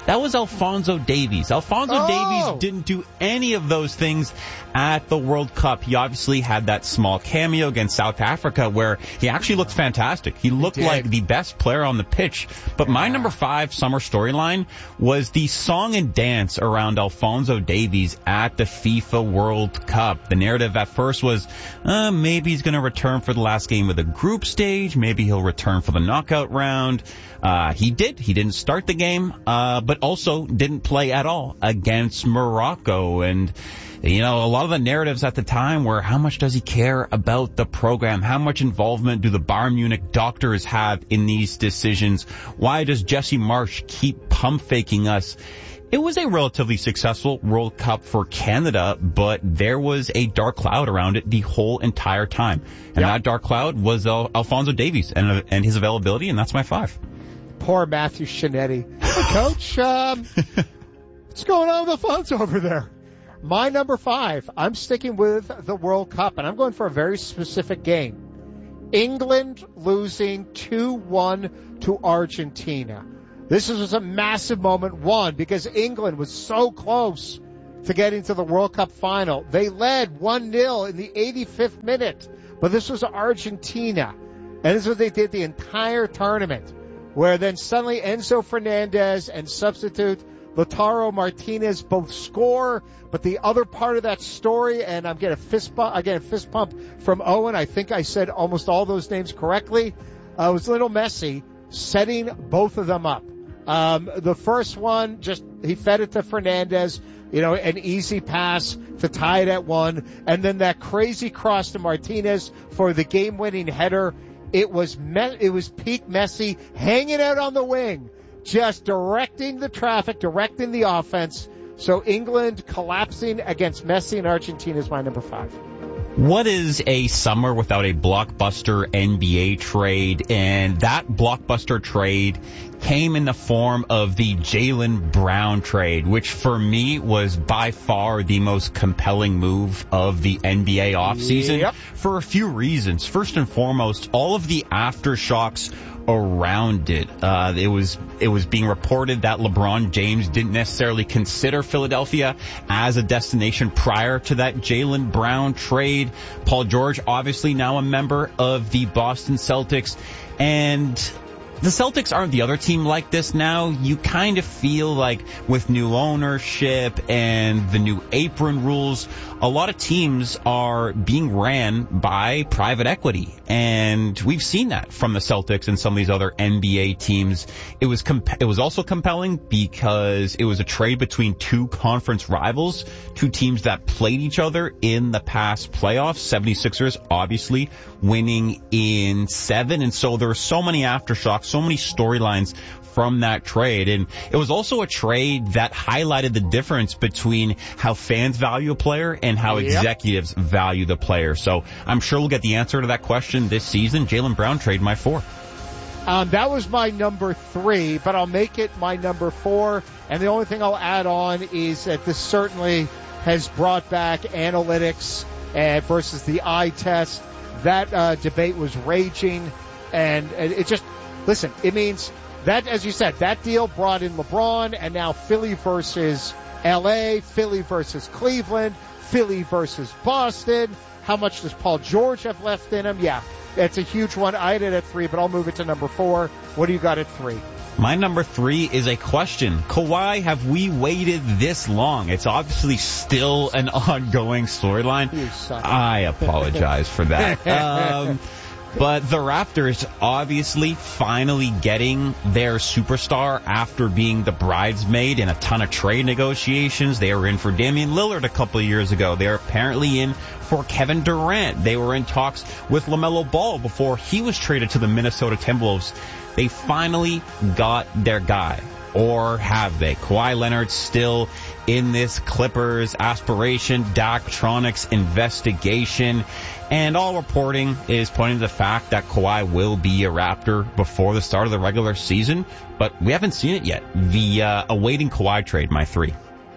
That was Alphonso Davies. Alphonso Oh. Davies didn't do any of those things at the World Cup. He obviously had that small cameo against South Africa where he actually looked fantastic. He looked did. like the best player on the pitch. But my number five summer storyline was the song and dance around Alphonso Davies at the FIFA World Cup. The narrative at first was, uh, maybe he's going to return for the last game of the group stage. Maybe he'll return for the knockout round. Uh, he did. He didn't start the game, uh, but also didn't play at all against Morocco. And, you know, a lot of the narratives at the time were, how much does he care about the program? How much involvement do the Bayern Munich doctors have in these decisions? Why does Jesse Marsch keep pump faking us? It was a relatively successful World Cup for Canada, but there was a dark cloud around it the whole entire time. And Yep. that dark cloud was uh, Alphonso Davies and, and his availability, and that's my five. Poor Matthew Shinetti. Coach, um, what's going on with Alfonso over there? My number five, I'm sticking with the World Cup, and I'm going for a very specific game. England losing two one to Argentina. This was a massive moment, one, because England was so close to getting to the World Cup final. They led one nil in the eighty-fifth minute, but this was Argentina. And this is what they did the entire tournament, where then suddenly Enzo Fernandez and substitute Lautaro Martinez both score. But the other part of that story, and I'm getting a fist bump, I get a fist pump from Owen. I think I said almost all those names correctly. Uh, it was Lionel Messi setting both of them up. Um, the first one, just he fed it to Fernandez, you know, an easy pass to tie it at one, and then that crazy cross to Martinez for the game-winning header. It was me- it was peak Messi hanging out on the wing, just directing the traffic, directing the offense. So England collapsing against Messi and Argentina is my number five. What is a summer without a blockbuster N B A trade? And that blockbuster trade came in the form of the Jaylen Brown trade, which for me was by far the most compelling move of the N B A offseason. Yep. For a few reasons. First and foremost, all of the aftershocks around it. Uh, it was it was being reported that LeBron James didn't necessarily consider Philadelphia as a destination prior to that Jaylen Brown trade. Paul George, obviously now a member of the Boston Celtics, and the Celtics aren't the other team like this now. You kind of feel like with new ownership and the new apron rules, a lot of teams are being ran by private equity. And we've seen that from the Celtics and some of these other N B A teams. It was comp- it was also compelling because it was a trade between two conference rivals, two teams that played each other in the past playoffs. seventy-sixers obviously winning in seven. And so there were so many aftershocks, so many storylines from that trade. And it was also a trade that highlighted the difference between how fans value a player and how Yep. executives value the player. So I'm sure we'll get the answer to that question this season. Jaylen Brown trade, my four. Um, that was my number three, but I'll make it my number four. And the only thing I'll add on is that this certainly has brought back analytics uh, versus the eye test. That uh, debate was raging, and, and it just, listen, it means that, as you said, that deal brought in LeBron, and now Philly versus L A, Philly versus Cleveland, Philly versus Boston. How much does Paul George have left in him? Yeah, it's a huge one. I had it at three, but I'll move it to number four. What do you got at three? My number three is a question. Kawhi, have we waited this long? It's obviously still an ongoing storyline. You suck. I apologize for that. Um, but the Raptors obviously finally getting their superstar after being the bridesmaid in a ton of trade negotiations. They were in for Damian Lillard a couple of years ago. They're apparently in for Kevin Durant. They were in talks with LaMelo Ball before he was traded to the Minnesota Timberwolves. They finally got their guy. Or have they? Kawhi Leonard still in this Clippers aspiration, Daktronics investigation, and all reporting is pointing to the fact that Kawhi will be a Raptor before the start of the regular season, but we haven't seen it yet. The uh, awaiting Kawhi trade, my three.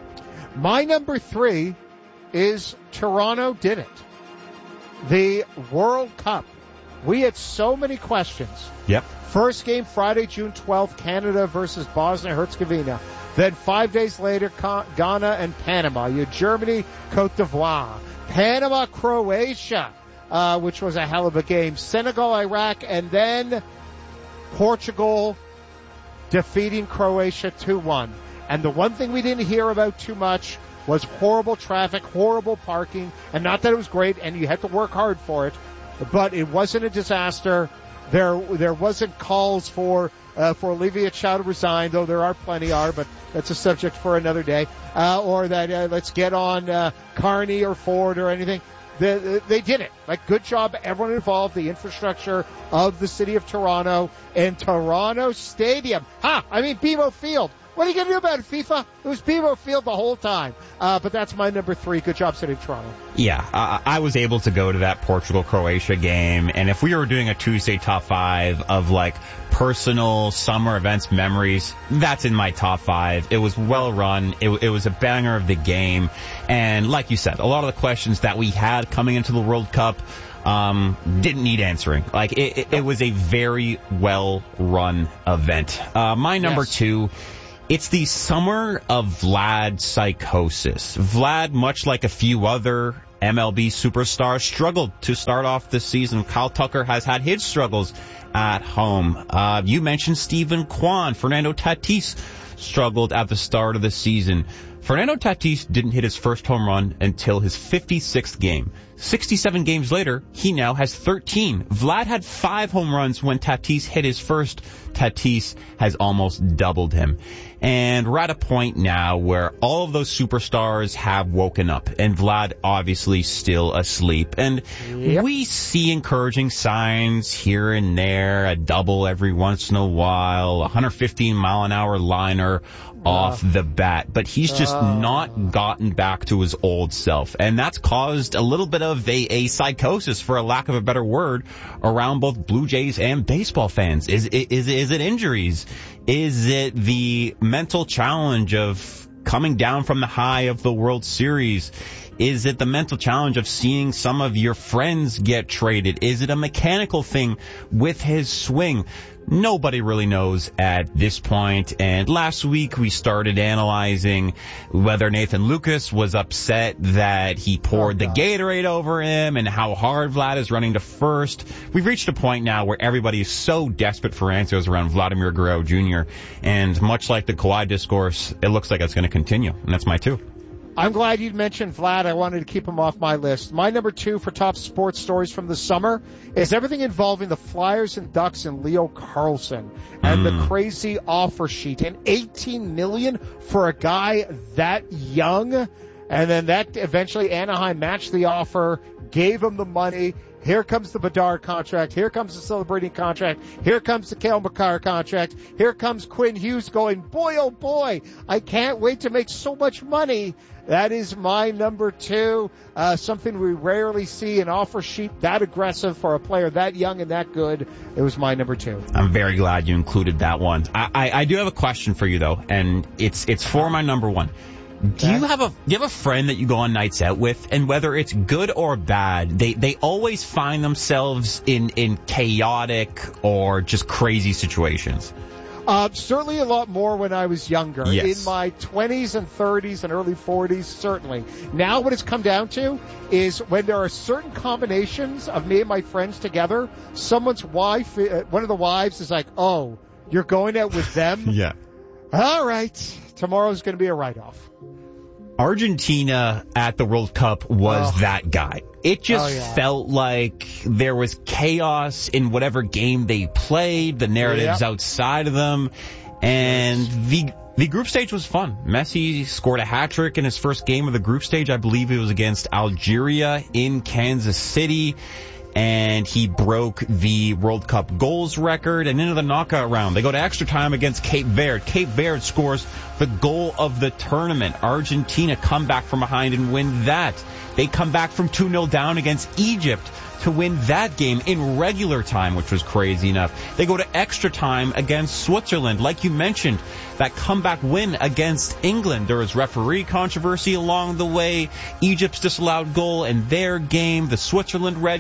My number three is Toronto did it. The World Cup We had so many questions. Yep. First game Friday, June twelfth, Canada versus Bosnia-Herzegovina. Then five days later, Ghana and Panama. You had Germany, Cote d'Ivoire. Panama, Croatia, uh, which was a hell of a game. Senegal, Iraq, and then Portugal defeating Croatia two one. And the one thing we didn't hear about too much was horrible traffic, horrible parking, and not that it was great and you had to work hard for it, but it wasn't a disaster. There there wasn't calls for uh, for Olivier Chow to resign, though there are plenty are, but that's a subject for another day. Uh, or that uh, let's get on uh, Carney or Ford or anything. They, they did it. Like, good job, everyone involved, the infrastructure of the city of Toronto and Toronto Stadium. Ha! I mean, B M O Field. What are you going to do about it, FIFA? It was B M O Field the whole time. Uh, but that's my number three. Good job, City of Toronto. Yeah, uh, I was able to go to that Portugal-Croatia game, and if we were doing a Tuesday top five of, like, personal summer events memories, that's in my top five. It was well run. It, it was a banger of the game. And like you said, a lot of the questions that we had coming into the World Cup um, didn't need answering. Like, it, it, it was a very well-run event. Uh, my number yes. two... It's the summer of Vlad psychosis. Vlad, much like a few other M L B superstars, struggled to start off this season. Kyle Tucker has had his struggles at home. Uh, you mentioned Stephen Kwan. Fernando Tatis struggled at the start of the season. Fernando Tatis didn't hit his first home run until his fifty-sixth game. sixty-seven games later, he now has thirteen. Vlad had five home runs when Tatis hit his first. Tatis has almost doubled him. And we're at a point now where all of those superstars have woken up, and Vlad obviously still asleep. And yep. we see encouraging signs here and there, a double every once in a while, a one fifteen mile an hour liner uh, off the bat. But he's just uh, not gotten back to his old self. And that's caused a little bit of a, a psychosis, for a lack of a better word, around both Blue Jays and baseball fans. Is, is, is it injuries? Is it the mental challenge of coming down from the high of the World Series? Is it the mental challenge of seeing some of your friends get traded? Is it a mechanical thing with his swing? Nobody really knows at this point. And last week we started analyzing whether Nathan Lucas was upset that he poured oh, the Gatorade over him and how hard Vlad is running to first. We've reached a point now where everybody is so desperate for answers around Vladimir Guerrero Junior And much like the Kawhi discourse, it looks like it's going to continue. And that's my two. I'm glad you mentioned Vlad. I wanted to keep him off my list. My number two for top sports stories from the summer is everything involving the Flyers and Ducks and Leo Carlsson and mm. the crazy offer sheet. And eighteen million dollars for a guy that young. And then that eventually Anaheim matched the offer, gave him the money. Here comes the Bedard contract. Here comes the Celebrating contract. Here comes the Cale Makar contract. Here comes Quinn Hughes going, boy, oh boy, I can't wait to make so much money. That is my number two. Uh, something we rarely see, an offer sheet that aggressive for a player that young and that good. It was my number two. I'm very glad you included that one. I, I, I do have a question for you, though, and it's it's for my number one. Do you have a do you have a friend that you go on nights out with, and whether it's good or bad, they they always find themselves in in chaotic or just crazy situations? Uh, certainly a lot more when I was younger. Yes. In my twenties and thirties and early forties, certainly. Now what it's come down to is when there are certain combinations of me and my friends together, someone's wife, uh, one of the wives is like, oh, you're going out with them? Yeah. All right. Tomorrow's going to be a write-off. Argentina at the World Cup was oh. that guy. It just oh, yeah. felt like there was chaos in whatever game they played, the narratives yep. outside of them, and the the group stage was fun. Messi scored a hat-trick in his first game of the group stage. I believe it was against Algeria in Kansas City. And he broke the World Cup goals record. And into the knockout round, they go to extra time against Cape Verde. Cape Verde scores the goal of the tournament. Argentina come back from behind and win that. They come back from two nil down against Egypt to win that game in regular time, which was crazy enough. They go to extra time against Switzerland. Like you mentioned, that comeback win against England. There was referee controversy along the way. Egypt's disallowed goal in their game. The Switzerland red card.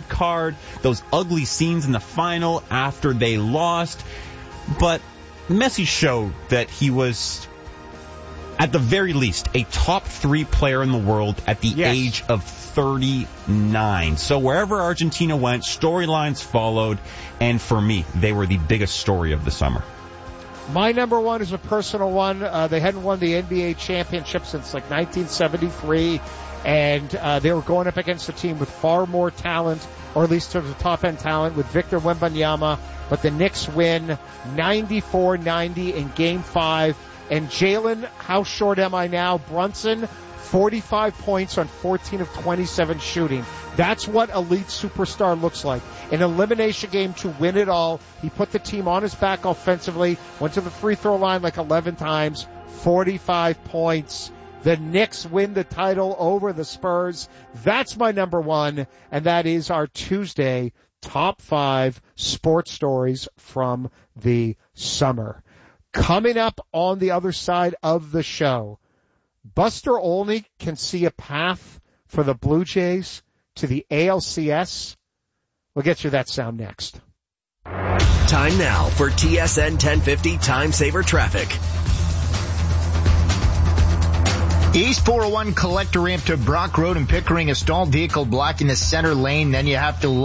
hard, those ugly scenes in the final after they lost. But Messi showed that he was, at the very least, a top three player in the world at the Yes. age of thirty-nine. So wherever Argentina went, storylines followed, and for me, they were the biggest story of the summer. My number one is a personal one. Uh, they hadn't won the N B A championship since like nineteen seventy-three, and uh, they were going up against a team with far more talent, or at least to the top-end talent, with Victor Wembanyama. But the Knicks win ninety-four ninety in Game five. And Jalen, how short am I now? Brunson, forty-five points on fourteen of twenty-seven shooting. That's what elite superstar looks like. An elimination game to win it all. He put the team on his back offensively, went to the free throw line like eleven times, forty-five points. The Knicks win the title over the Spurs. That's my number one, and that is our Tuesday top five sports stories from the summer. Coming up on the other side of the show, Buster Olney can see a path for the Blue Jays to the A L C S. We'll get you that sound next. Time now for T S N ten fifty Time Saver Traffic. East four oh one collector ramp to Brock Road and Pickering, a stalled vehicle blocking the center lane. Then you have to